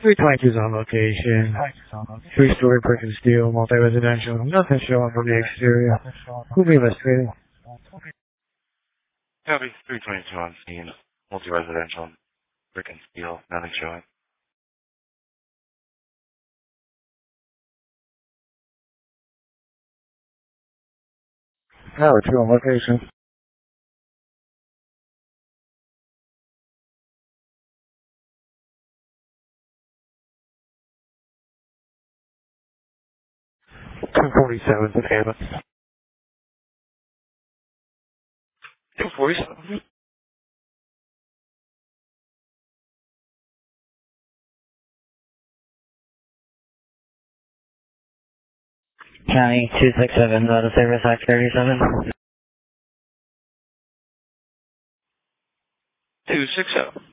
322's on location. 3-story brick and steel, multi-residential. Nothing showing from the exterior. Who be investigating? Copy. 322 on scene. Multi-residential. Brick and steel. Nothing showing. Tower 2 on location. 247's in Hammond. 247? County 267, the service Act 37. 260.